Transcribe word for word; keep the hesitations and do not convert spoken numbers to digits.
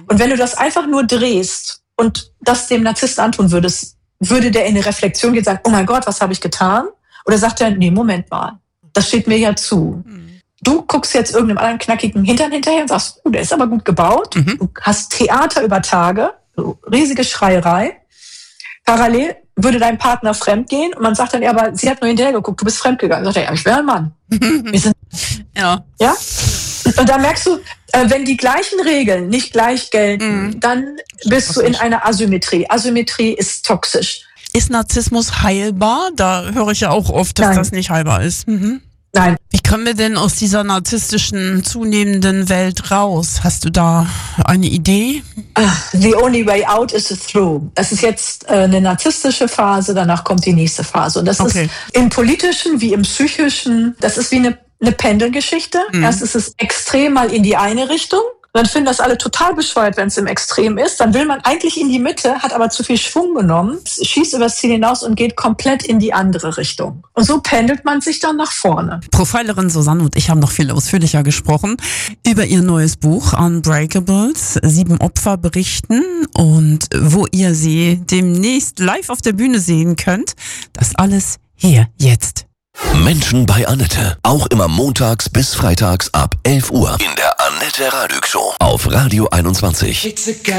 Und wenn du das einfach nur drehst und das dem Narzissten antun würdest, würde der in eine Reflexion gehen und sagen, oh mein Gott, was habe ich getan? Oder sagt er, nee, Moment mal, das steht mir ja zu. Mhm. Du guckst jetzt irgendeinem anderen knackigen Hintern hinterher und sagst, oh, der ist aber gut gebaut. Mhm. Du hast Theater über Tage, so riesige Schreierei. Parallel würde dein Partner fremd gehen und man sagt dann, ja, aber sie hat nur hinterher geguckt, du bist fremdgegangen. Sagt er, ja, ich wäre ein Mann. Wir sind, ja. ja. Und da merkst du, wenn die gleichen Regeln nicht gleich gelten, mhm. dann bist du in einer Asymmetrie. Asymmetrie ist toxisch. Ist Narzissmus heilbar? Da höre ich ja auch oft, dass Nein. das nicht heilbar ist. Mhm. Nein. Wie kommen wir denn aus dieser narzisstischen, zunehmenden Welt raus? Hast du da eine Idee? The only way out is through. Das ist jetzt eine narzisstische Phase, danach kommt die nächste Phase. Und das okay. ist im Politischen wie im Psychischen, das ist wie eine, eine Pendelgeschichte. Mhm. Erst ist es extrem mal in die eine Richtung. Dann finden das alle total bescheuert, wenn es im Extrem ist. Dann will man eigentlich in die Mitte, hat aber zu viel Schwung genommen, schießt übers Ziel hinaus und geht komplett in die andere Richtung. Und so pendelt man sich dann nach vorne. Profilerin Susanne und ich haben noch viel ausführlicher gesprochen über ihr neues Buch Unbreakables, sieben Opfer berichten und wo ihr sie demnächst live auf der Bühne sehen könnt. Das alles hier, jetzt. Menschen bei Annette. Auch immer montags bis freitags ab elf Uhr in der Annette Radig Show auf Radio einundzwanzig.